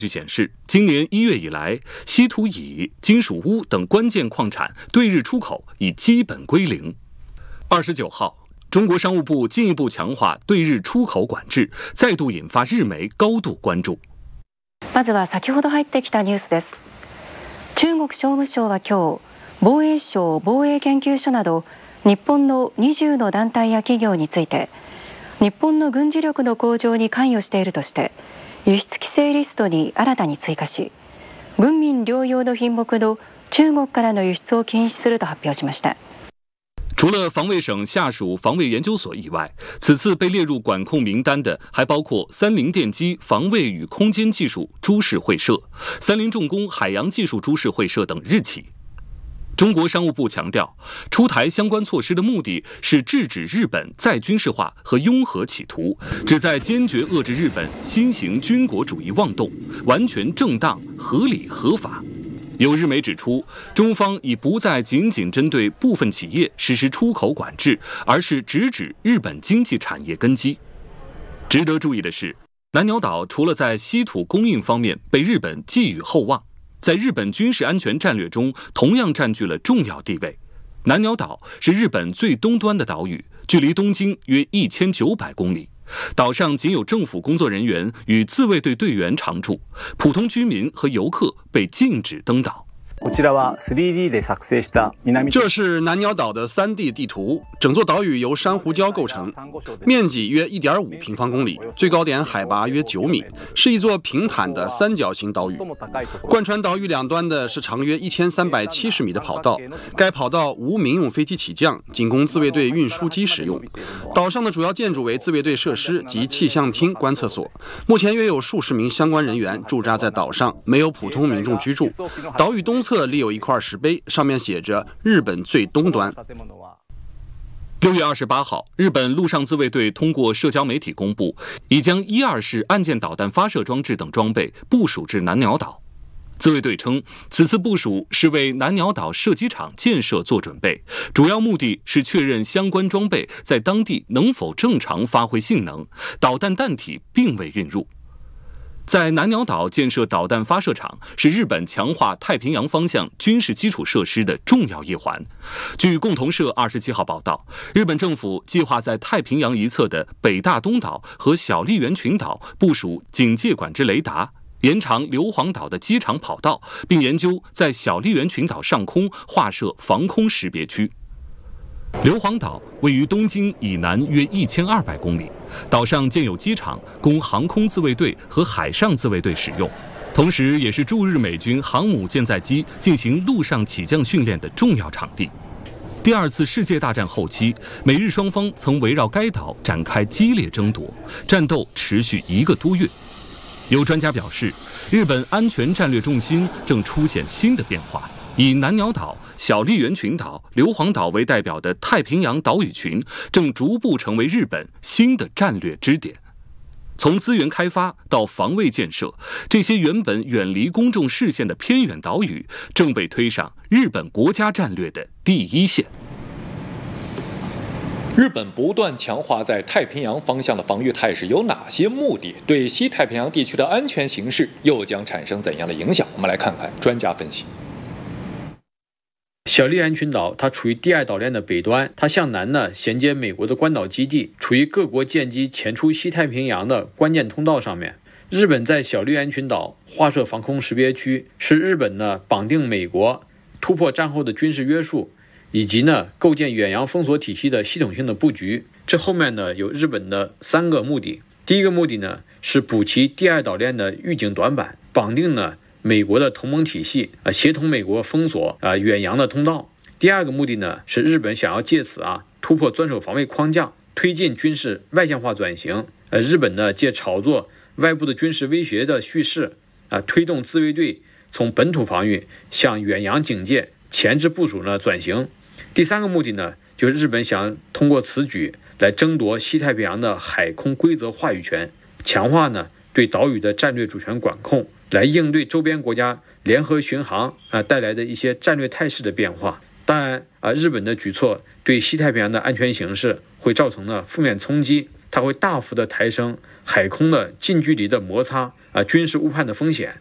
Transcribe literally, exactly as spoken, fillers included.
据显示，今年一月以来，稀土乙、金属钨等关键矿产对日出口已基本归零。二十九号，中国商务部进一步强化对日出口管制，再度引发日媒高度关注。 まずは先ほど入ってきたニュースです。中国商務省は今日、防衛省防衛研究所など日本のにじゅうの団体や企業について、日本の軍事力の向上に関与しているとして、輸出規制リストに新たに追加し、軍民両用の品目の中国からの輸出を禁止すると発表しました。 除了防卫省下属防卫研究所以外，此次被列入管控名单的还包括三菱电机防卫与空间技术株式会社、三菱重工海洋技术株式会社等日企。中国商务部强调，出台相关措施的目的是制止日本再军事化和拥核企图，旨在坚决遏制日本新型军国主义妄动，完全正当、合理、合法。有日媒指出，中方已不再仅仅针对部分企业实施出口管制，而是直指日本经济产业根基。值得注意的是，南鸟岛除了在稀土供应方面被日本寄予厚望，在日本军事安全战略中同样占据了重要地位。南鸟岛是日本最东端的岛屿，距离东京约一千九百公里。岛上仅有政府工作人员与自卫队队员常驻，普通居民和游客被禁止登岛。 这是南鸟岛的 三 D 地图，整座岛屿由珊瑚礁构成，面积约 一点五平方公里，最高点海拔约九米，是一座平坦的三角形岛屿。贯穿岛屿两端的是长约一千三百七十米的跑道，该跑道无民用飞机起降，仅供自卫队运输机使用。岛上的主要建筑为自卫队设施及气象厅观测所，目前约有数十名相关人员驻扎在岛上，没有普通民众居住。岛屿东侧立有一块石碑，上面写着“日本最东端”。 六月二十八号，日本陆上自卫队通过社交媒体公布，已将一二式岸舰导弹发射装置等装备部署至南鸟岛。自卫队称，此次部署是为南鸟岛射击场建设做准备，主要目的是确认相关装备在当地能否正常发挥性能，导弹弹体并未运入。在南鸟岛建设导弹发射场是日本强化太平洋方向军事基础设施的重要一环。据共同社二十七号报道，日本政府计划在太平洋一侧的北大东岛和小笠原群岛部署警戒管制雷达，延长硫磺岛的机场跑道，并研究在小笠原群岛上空划设防空识别区。硫磺岛位于东京以南约一千二百公里，岛上建有机场，供航空自卫队和海上自卫队使用，同时也是驻日美军航母舰载机进行陆上起降训练的重要场地。第二次世界大战后期，美日双方曾围绕该岛展开激烈争夺，战斗持续一个多月。有专家表示，日本安全战略重心正出现新的变化，以南鸟岛、小笠原群岛、硫磺岛为代表的太平洋岛屿群正逐步成为日本新的战略支点。从资源开发到防卫建设，这些原本远离公众视线的偏远岛屿正被推上日本国家战略的第一线。 日本不断强化在太平洋方向的防御态势有哪些目的？对西太平洋地区的安全形势又将产生怎样的影响？我们来看看专家分析。 小笠原群岛它处于第二岛链的北端，它向南呢衔接美国的关岛基地，处于各国舰机前出西太平洋的关键通道上面。日本在小笠原群岛划设防空识别区，是日本呢绑定美国、突破战后的军事约束，以及呢构建远洋封锁体系的系统性的布局。这后面呢有日本的三个目的。第一个目的呢是补齐第二岛链的预警短板，绑定呢美国的同盟体系啊，协同美国封锁啊远洋的通道。第二个目的呢是日本想要借此啊突破专守防卫框架，推进军事外向化转型。呃，日本呢借炒作外部的军事威胁的叙事啊，推动自卫队从本土防御向远洋警戒、前置部署呢转型。第三个目的呢，就是日本想通过此举来争夺西太平洋的海空规则话语权，强化呢对岛屿的战略主权管控，来应对周边国家联合巡航啊带来的一些战略态势的变化。当然啊，日本的举措对西太平洋的安全形势会造成呢负面冲击， 它会大幅的抬升海空的近距离的摩擦啊、军事误判的风险。